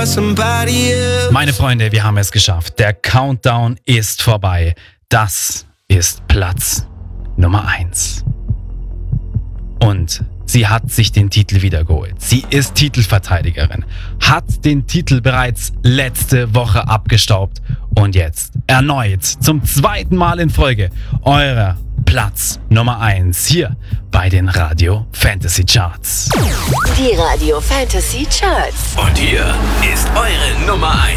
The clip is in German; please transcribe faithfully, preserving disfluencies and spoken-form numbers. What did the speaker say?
by somebody else. Meine Freunde, wir haben es geschafft. Der Countdown ist vorbei. Das ist Platz Nummer eins. Und sie hat sich den Titel wiedergeholt. Sie ist Titelverteidigerin, hat den Titel bereits letzte Woche abgestaubt und jetzt erneut zum zweiten Mal in Folge eurer Platz Nummer eins hier bei den Radio Fantasy Charts. Die Radio Fantasy Charts. Und hier ist eure Nummer eins.